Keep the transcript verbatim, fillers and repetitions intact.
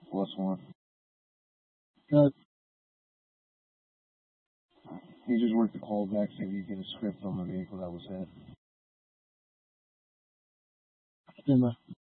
Plus one. Good. He just worked the callback so he could get a script on the vehicle that was hit. Stand by.